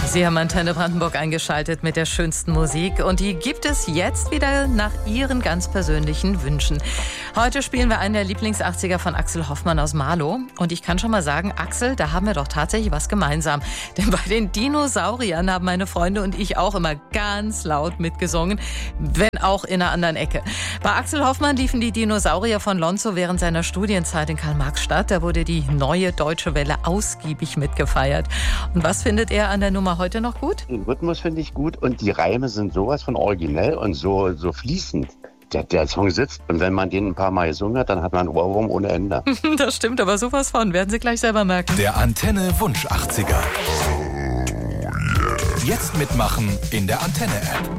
Sie haben Antenne Brandenburg eingeschaltet mit der schönsten Musik und die gibt es jetzt wieder nach Ihren ganz persönlichen Wünschen. Heute spielen wir einen der Lieblings-80er von Axel Hoffmann aus Marlow und ich kann schon mal sagen, Axel, da haben wir doch tatsächlich was gemeinsam. Denn bei den Dinosauriern haben meine Freunde und ich auch immer ganz laut mitgesungen, wenn auch in einer anderen Ecke. Bei Axel Hoffmann liefen die Dinosaurier von Lonzo während seiner Studienzeit in Karl-Marx-Stadt. Da wurde die Neue Deutsche Welle ausgiebig mitgefeiert. Und was findet er an der Nummer heute noch gut? Den Rhythmus finde ich gut und die Reime sind sowas von originell und so fließend. Der Song sitzt und wenn man den ein paar Mal gesungen hat, dann hat man einen Ohrwurm ohne Ende. Das stimmt, aber sowas von, werden Sie gleich selber merken. Der Antenne Wunsch 80er. Jetzt mitmachen in der Antenne-App.